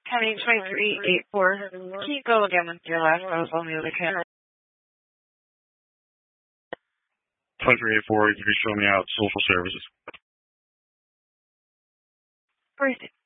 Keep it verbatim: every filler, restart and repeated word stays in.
Heading twenty-three eighty-four. Can you go again with your last? I was on the other camera. twenty-three eighty-four, you can show me out social services. Perfect.